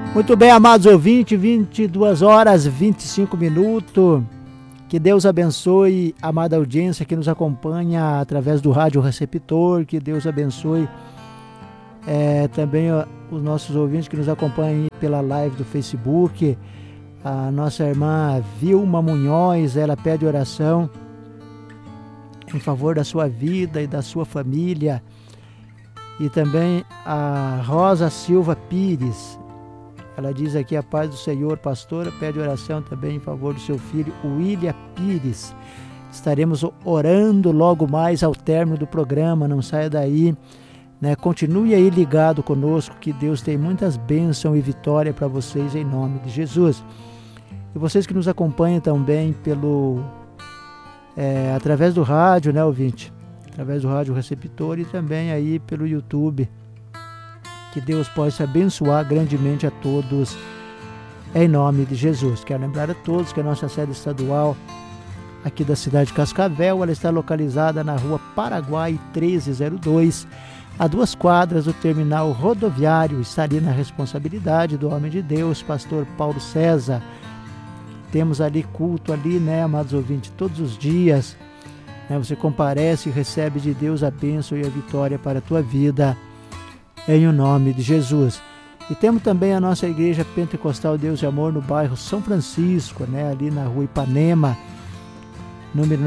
Muito bem, amados ouvintes, 22 horas 25 minutos. Que Deus abençoe a amada audiência que nos acompanha através do rádio receptor. Que Deus abençoe também os nossos ouvintes que nos acompanham pela live do Facebook. A nossa irmã Vilma Munhoz, ela pede oração em favor da sua vida e da sua família. E também a Rosa Silva Pires, ela diz aqui: a paz do Senhor, pastora, pede oração também em favor do seu filho William Pires. Estaremos orando logo mais ao término do programa, não saia daí, né? Continue aí ligado conosco, que Deus tem muitas bênçãos e vitória para vocês em nome de Jesus. E vocês que nos acompanham também através do rádio, né, ouvinte? Através do rádio receptor e também aí pelo YouTube. Que Deus possa abençoar grandemente a todos em nome de Jesus. Quero lembrar a todos que a nossa sede estadual aqui da cidade de Cascavel, ela está localizada na rua Paraguai 1302, a 2 quadras do terminal rodoviário. Está ali na responsabilidade do homem de Deus, pastor Paulo César. Temos ali culto ali, né, amados ouvintes, todos os dias, né? Você comparece e recebe de Deus a bênção e a vitória para a tua vida, em o nome de Jesus. E temos também a nossa igreja Pentecostal Deus e Amor no bairro São Francisco, né, ali na rua Ipanema, número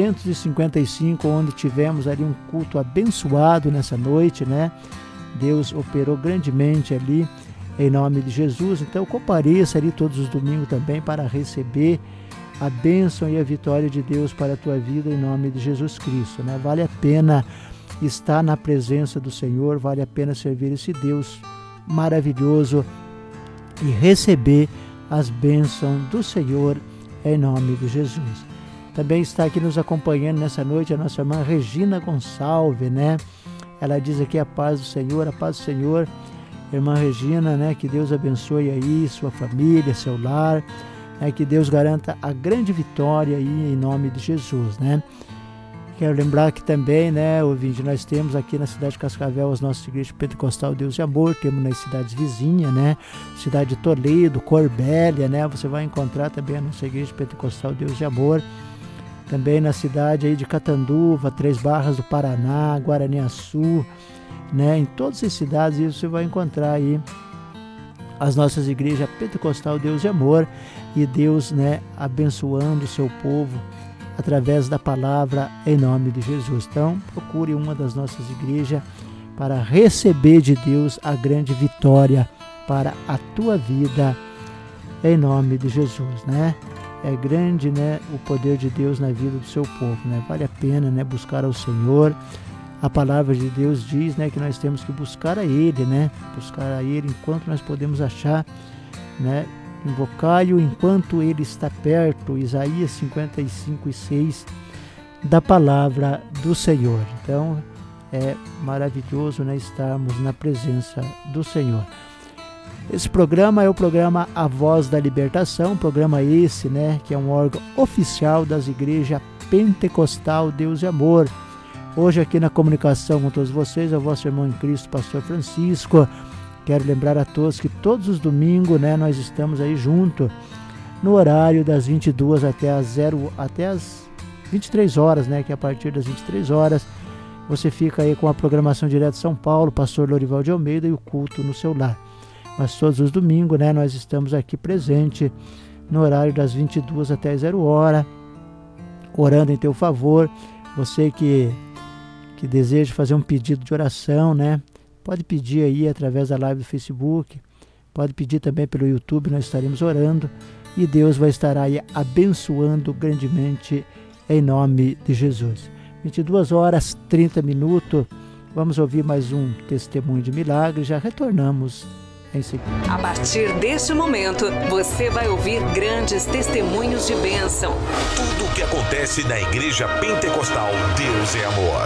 955, onde tivemos ali um culto abençoado nessa noite, né? Deus operou grandemente ali, em nome de Jesus. Então compareça ali todos os domingos também para receber a bênção e a vitória de Deus para a tua vida, em nome de Jesus Cristo, né? Vale a pena estar na presença do Senhor, vale a pena servir esse Deus maravilhoso e receber as bênçãos do Senhor em nome de Jesus. Também está aqui nos acompanhando nessa noite a nossa irmã Regina Gonçalves, né? Ela diz aqui: a paz do Senhor, a paz do Senhor, irmã Regina, né? Que Deus abençoe aí sua família, seu lar, né? Que Deus garanta a grande vitória aí em nome de Jesus, né? Quero lembrar que também, né, ouvinte, nós temos aqui na cidade de Cascavel as nossas igrejas Pentecostal Deus e Amor, temos nas cidades vizinhas, né, cidade de Toledo, Corbélia, né, você vai encontrar também a nossa igreja Pentecostal Deus e Amor, também na cidade aí de Catanduva, Três Barras do Paraná, Guaraniaçu, né, em todas as cidades você vai encontrar aí as nossas igrejas Pentecostal Deus e Amor, e Deus, né, abençoando o seu povo através da palavra em nome de Jesus. Então procure uma das nossas igrejas para receber de Deus a grande vitória para a tua vida em nome de Jesus, né? É grande, né, o poder de Deus na vida do seu povo, né? Vale a pena, né, buscar ao Senhor. A palavra de Deus diz, né, que nós temos que buscar a Ele, né? Buscar a Ele enquanto nós podemos achar, né? Invocai-o enquanto ele está perto, Isaías 55:6, da palavra do Senhor. Então é maravilhoso, né, estarmos na presença do Senhor. Esse programa é o programa A Voz da Libertação, programa esse, né, que é um órgão oficial das igrejas Pentecostal Deus e Amor. Hoje aqui na comunicação com todos vocês, é o vosso irmão em Cristo, pastor Francisco. Quero lembrar a todos que todos os domingos, né, nós estamos aí junto no horário das 22 até as 23 horas, né, que a partir das 23 horas você fica aí com a programação direto de São Paulo, pastor Lorival de Almeida e o culto no seu lar. Mas todos os domingos, né, nós estamos aqui presente no horário das 22 até as 0 hora, orando em teu favor. Você que deseja fazer um pedido de oração, né, pode pedir aí através da live do Facebook, pode pedir também pelo YouTube, nós estaremos orando e Deus vai estar aí abençoando grandemente em nome de Jesus. 22 horas 30 minutos, vamos ouvir mais um testemunho de milagre, já retornamos em seguida. A partir deste momento, você vai ouvir grandes testemunhos de bênção. Tudo o que acontece na Igreja Pentecostal Deus é Amor.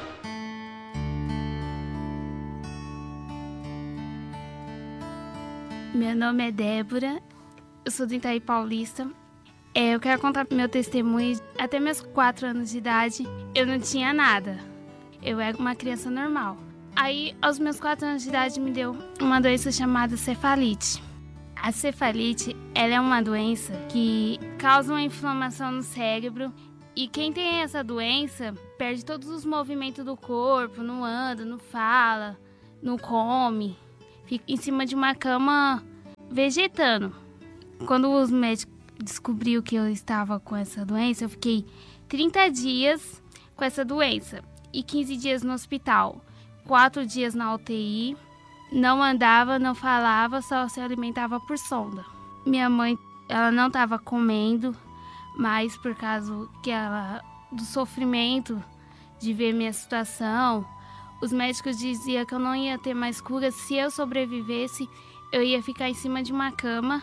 Meu nome é Débora, eu sou do Itaí Paulista. Eu quero contar meu testemunho. Até meus 4 anos de idade, eu não tinha nada. Eu era uma criança normal. Aí, aos meus 4 anos de idade, me deu uma doença chamada cefalite. A cefalite, ela é uma doença que causa uma inflamação no cérebro e quem tem essa doença perde todos os movimentos do corpo, não anda, não fala, não come, fica em cima de uma cama vegetando. Quando os médicos descobriram que eu estava com essa doença, eu fiquei 30 dias com essa doença e 15 dias no hospital, 4 dias na UTI. Não andava, não falava, só se alimentava por sonda. Minha mãe, ela não estava comendo, mas por causa do sofrimento de ver minha situação, os médicos diziam que eu não ia ter mais cura. Se eu sobrevivesse, eu ia ficar em cima de uma cama,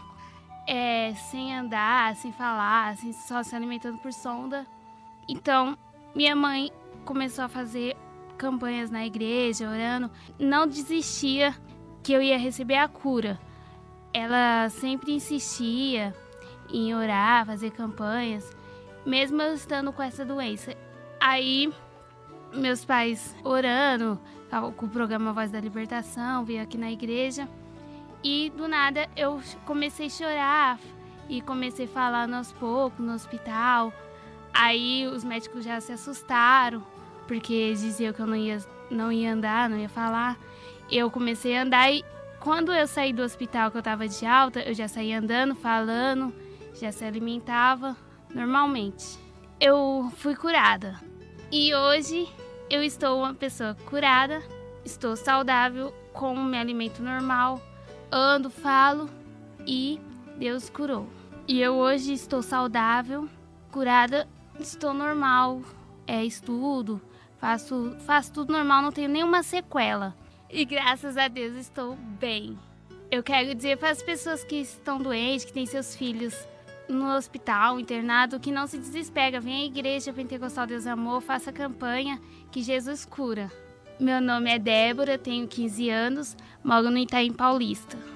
sem andar, sem falar, só se alimentando por sonda. Então, minha mãe começou a fazer campanhas na igreja, orando, não desistia que eu ia receber a cura. Ela sempre insistia em orar, fazer campanhas, mesmo eu estando com essa doença. Aí, meus pais orando, com o programa Voz da Libertação, veio aqui na igreja, e do nada eu comecei a chorar e comecei a falar aos poucos no hospital. Aí os médicos já se assustaram, porque diziam que eu não ia andar, não ia falar. Eu comecei a andar e quando eu saí do hospital, que eu estava de alta, eu já saí andando, falando, já se alimentava normalmente. Eu fui curada. E hoje eu estou uma pessoa curada, estou saudável, como me alimento normal, ando, falo e Deus curou. E eu hoje estou saudável, curada, estou normal, estudo, faço tudo normal, não tenho nenhuma sequela. E graças a Deus estou bem. Eu quero dizer para as pessoas que estão doentes, que têm seus filhos no hospital, internado, que não se desespera. Venha à Igreja Pentecostal Deus Amor, faça a campanha que Jesus cura. Meu nome é Débora, tenho 15 anos, moro no Itaim Paulista.